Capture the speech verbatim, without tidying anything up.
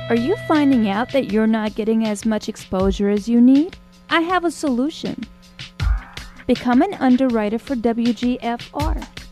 Are you finding out that you're not getting as much exposure as you need? I have a solution. Become an underwriter for W G F R.